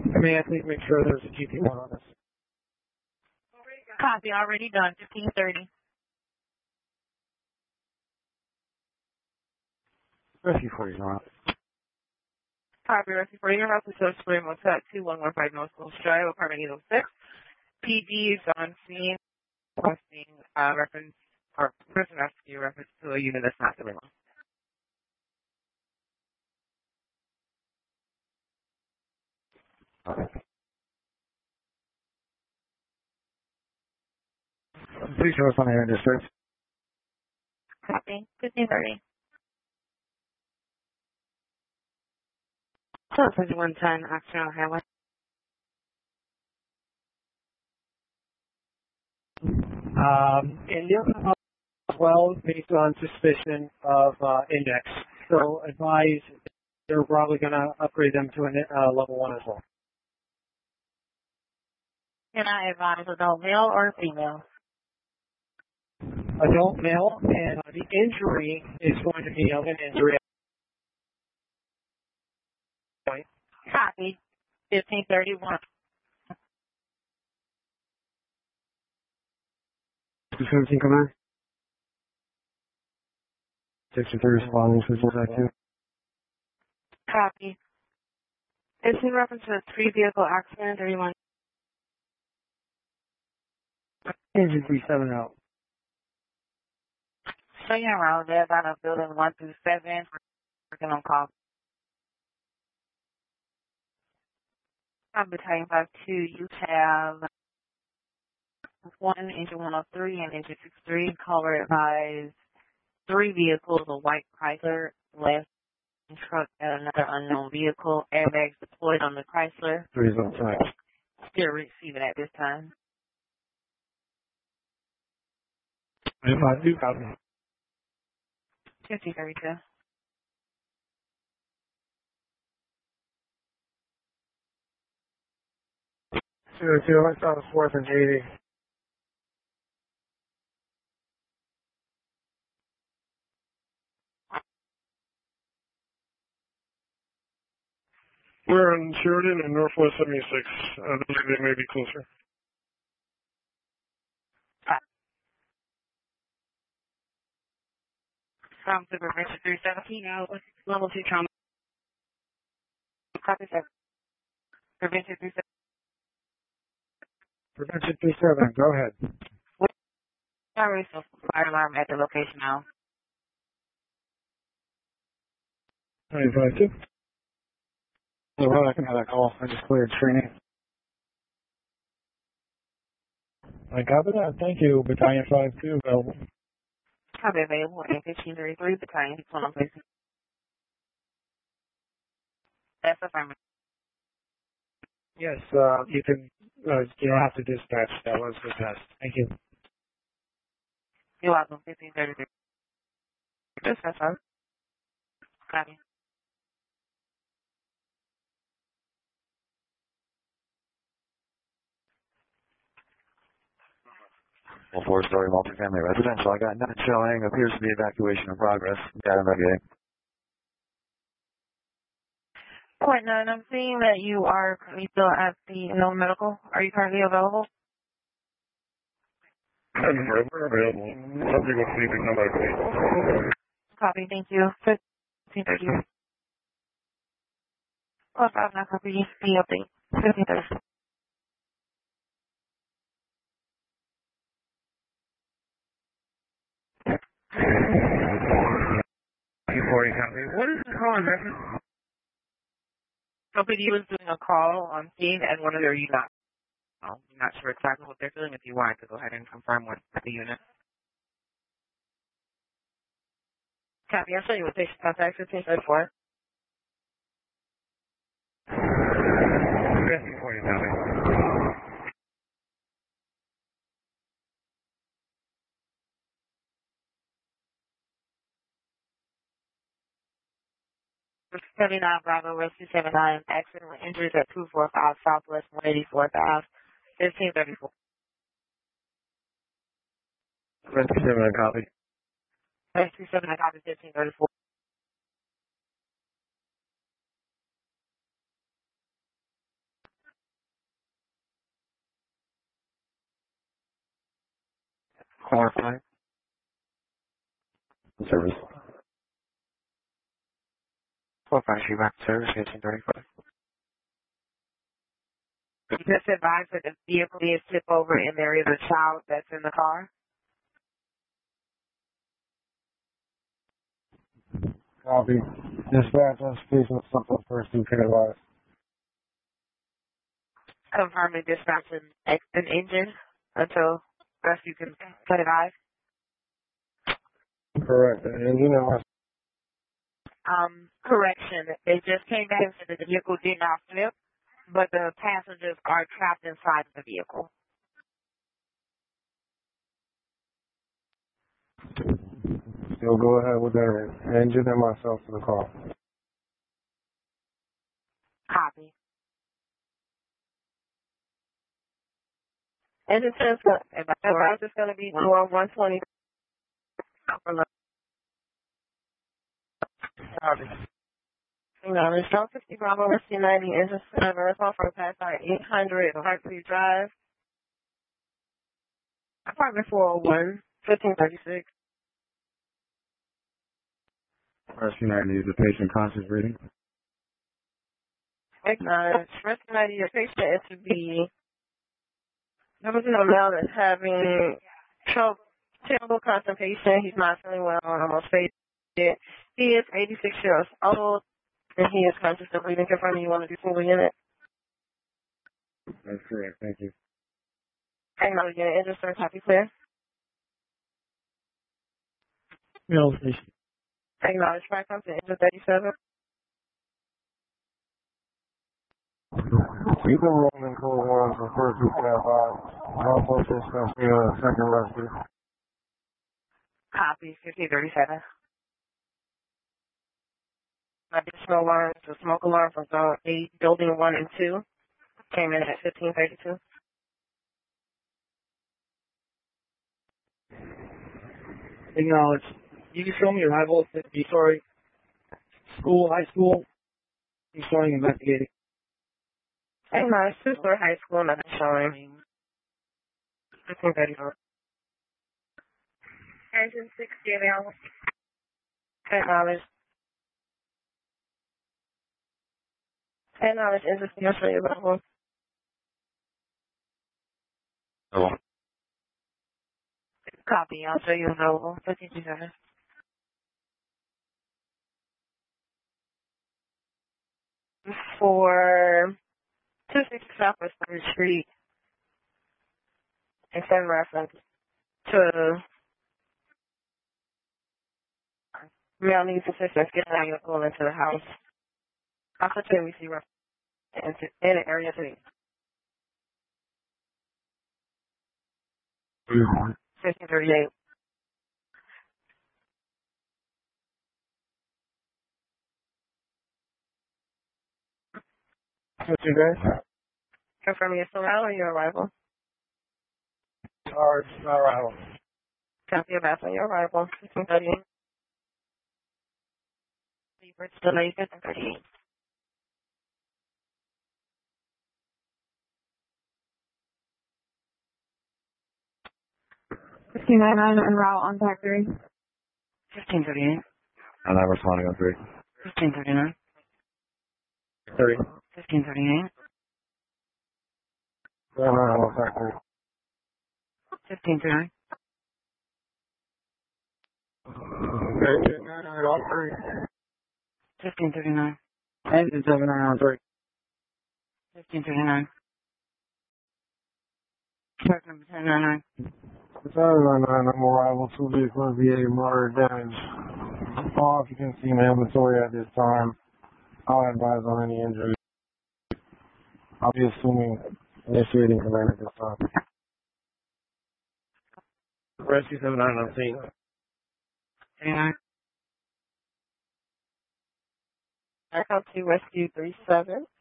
May I please make sure there's a GP1 on this? Copy, already done, 1530. Rescue 40 is on. Copy, rescue 40, your house is Spring Motel 2115 North Coast Drive, apartment 806. PD is on scene, requesting reference, or person asking you reference to a unit that's not available. Okay. Please show us on your district. Copy, 1530. So, 2110, Occidental Highway. And as well, based on suspicion of index. So advise they're probably going to upgrade them to a level 1 as well. Can I advise adult male or female? Adult male, and the injury is going to be an injury. Copy, 1531. 17 command. 63 responding to that too. Copy. Is in reference to a 3-vehicle accident, 31? Engine 37 out. Staying around there, about a building 1 through 7, working on call. I'm Battalion 52. You have 1 engine 103 and engine 63. Caller advised 3 vehicles, a white Chrysler, left truck, and another unknown vehicle. Airbags deployed on the Chrysler. 3 is outside. Still receiving at this time. If I do copy. 1532. 02, I saw the 4th and 80. We're on Sheridan and Northwest 76. I believe they may be closer. From Supervision 317, level 2 trauma. Copy, sir. Prevention 37. Prevention 37, go ahead. Sorry, so fire alarm at the location now. 952. Well, I can have that call. I just cleared training. I copy that. Thank you. Battalion 52 available. Copy available in 1533, Battalion 21 places. That's affirmative. Yes, you can, you don't have to dispatch. That was the test. Thank you. You're welcome, 1533. Dispatch, sir. Copy. Well, 4-story multifamily residential. I got none showing. Appears to be evacuation in progress. Data regulating. Point 9, I'm seeing that you are currently still at the no medical. Are you currently available? We're available. Somebody will see the number. Copy, thank you. 1530. Oh, 5 now, copy. The update. 1530. What is the call in reference? Company was doing a call on scene and one of their units. I'm not sure exactly what they're doing. If you want to go ahead and confirm with the unit. Copy. I'll show you what patient contact 1534. Rescue 40, copy. For 79 Bravo, Rescue 79, accident with injuries at 245 Southwest 184th Ave, 1534. Rescue 7, copy. Rescue 79, copy 1534. Car 5. Service. 453 back to service, 1835. Just advise that the vehicle is tip over and there is a child that's in the car. Copy. Dispatch execution of something first and advise. Confirming dispatch an engine until rescue can advise. Correct. The engine and Correction. They just came back and said that the vehicle did not flip, but the passengers are trapped inside of the vehicle. still go ahead with that engine and myself to the car. Copy. Engine transfer. And my route is going to be 120. Copy. No, it's 50 Bravo Rescue 90 engine center. It's off from Pass 800 Hartley Drive. Apartment 401, 1536. Rescue 90 is the patient conscious reading. Acknowledge. Rescue 90, your patient is to be. There was no male that's having terrible constipation. He's not feeling well and almost faded. He is 86 years old and he is conscious of breathing. Confirming you want to do single unit. That's correct. Thank you. Acknowledge unit engine, sir. Copy clear. Realization. Acknowledge back up to engine 37. You can roll in code 1 for first group tab 5. Also discuss the second rescue. Copy 1537. Additional alarms, the smoke alarm from zone 8, building 1 and 2, came in at 1532. Acknowledge. You can show me arrival at Detroit School, High School. He's showing investigating. Acknowledge, Sister High School, nothing showing. 1534. Engine 60 available. Acknowledge. Acknowledge, engine 60 available. Oh. Copy, I'll show you available. 1537. For 260 Southwest 3rd Street, and send reference to male needs assistance getting out of your pool into the house. Also, can we see reference in an area to 1538. What's your guys? Confirm your surround or your arrival. Arrival. Copy of on your arrival. 1538. Bridge delay 1538. 1599 en route on factory. 1538. I'm not responding on 3. 1539. 30. 1538. Arrival factory. 1539. Okay, 9 on 3. 1539. Engine 79 on 3. 1539. Truck number 1099. 799, I'm arrival to vehicle VA motor damage. All occupancy in inventory at this time. I'll advise on any injuries. I'll be assuming initiating command at this time. Rescue 79 on scene. 39. Back up to rescue 37.